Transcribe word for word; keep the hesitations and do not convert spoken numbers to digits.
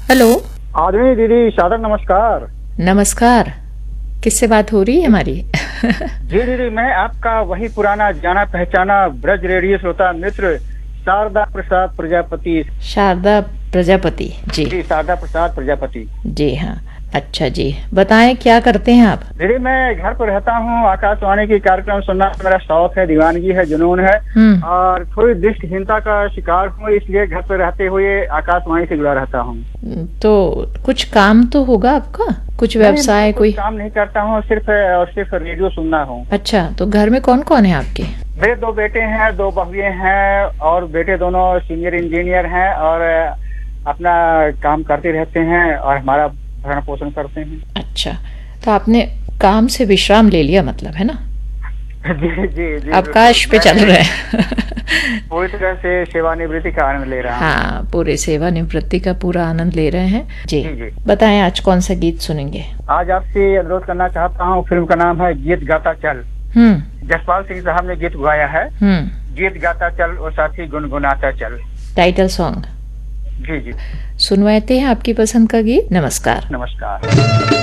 Hello. आदमी दीदी सादर नमस्कार। नमस्कार, किससे बात हो रही है हमारी? जी दीदी, मैं आपका वही पुराना जाना पहचाना ब्रज रेडियो श्रोता मित्र शारदा प्रसाद प्रजापति। शारदा प्रजापति जी। जी, शारदा प्रसाद प्रजापति। जी हाँ, अच्छा जी, बताएं क्या करते हैं आप? दीदी मैं घर पर रहता हूँ, आकाशवाणी की कार्यक्रम सुनना मेरा शौक है, दीवानगी है, जुनून है और थोड़ी दृष्टिहीनता का शिकार हूँ, इसलिए घर पर रहते हुए आकाशवाणी से जुड़ा रहता हूँ। तो कुछ काम तो होगा आपका, कुछ व्यवसाय? कोई काम नहीं करता हूँ, सिर्फ और सिर्फ रेडियो सुनना हूँ। अच्छा, तो घर में कौन कौन है आपके? मेरे दो बेटे हैं, दो बहुएं हैं और बेटे दोनों सीनियर इंजीनियर हैं और अपना काम करते रहते हैं और हमारा भरण पोषण करते हैं। अच्छा, तो आपने काम से विश्राम ले लिया मतलब, है ना? जी जी जी, अवकाश पे चल रहे हैं। पूरी तरह से सेवानिवृत्ति का आनंद ले रहा हूँ। हाँ, पूरे सेवानिवृत्ति का पूरा आनंद ले रहे हैं जी। जी, जी। बताएं आज कौन सा गीत सुनेंगे? आज आपसे अनुरोध करना चाहता हूँ, फिल्म का नाम है गीत गाता चल। हम्म। जसपाल सिंह साहब ने गीत गाया है। हम्म। गीत गाता चल और साथी गुनगुनाता चल, टाइटल सॉन्ग। जी जी, सुनवाते हैं आपकी पसंद का गीत। नमस्कार। नमस्कार।